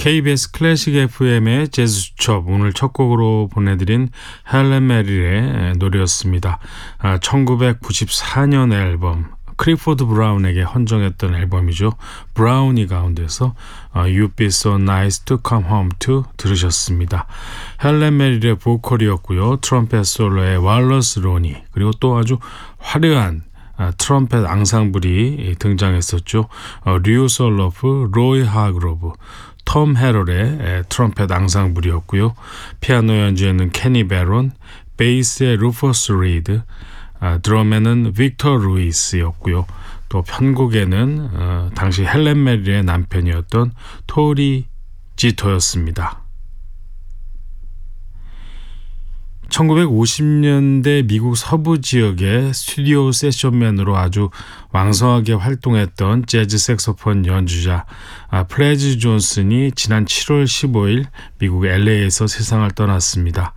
KBS 클래식 FM의 재즈 수첩, 오늘 첫 곡으로 보내드린 헬렌 메릴의 노래였습니다. 1994년 앨범 크리포드 브라운에게 헌정했던 앨범이죠. 브라우니 가운데서 You'd be so nice to come home to 들으셨습니다. 헬렌 메릴의 보컬이었고요. 트럼펫 솔로의 왈러스 로니, 그리고 또 아주 화려한 트럼펫 앙상블이 등장했었죠. 류 솔로프, 로이 하그로브, 톰 헤럴의 트럼펫 앙상블이었고요. 피아노 연주에는 케니 베론, 베이스의 루퍼스 리드, 드럼에는 빅터 루이스였고요. 또 편곡에는 당시 헬렌 메릴의 남편이었던 토리 지토였습니다. 1950년대 미국 서부 지역의 스튜디오 세션맨으로 아주 왕성하게 활동했던 재즈 색소폰 연주자 플레지 존슨이 지난 7월 15일 미국 LA에서 세상을 떠났습니다.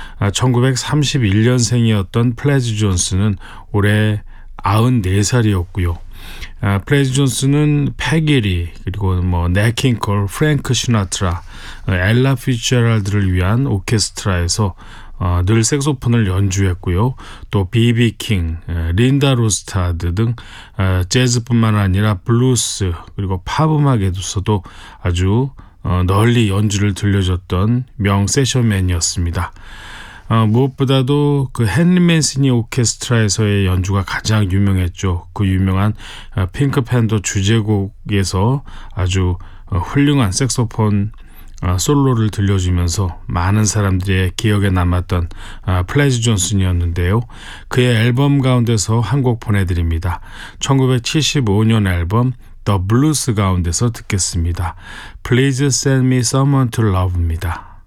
1931년생이었던 플레지 존슨은 올해 94살이었고요. 플레지 존슨은 패기리, 그리고 넷 킹콜, 프랭크 시나트라, 엘라 피츠제럴드를 위한 오케스트라에서 늘 색소폰을 연주했고요. 또 비비 킹, 린다 로스타드 등 재즈뿐만 아니라 블루스, 그리고 팝 음악에서도 아주 널리 연주를 들려줬던 명 세션맨이었습니다. 무엇보다도 그 헨리 맨시니 오케스트라에서의 연주가 가장 유명했죠. 그 유명한 핑크팬더 주제곡에서 아주 훌륭한 색소폰 솔로를 들려주면서 많은 사람들의 기억에 남았던 플레지 존슨이었는데요. 그의 앨범 가운데서 한 곡 보내드립니다. 1975년 앨범 The Blues 가운데서 듣겠습니다. Please Send Me Someone to Love입니다.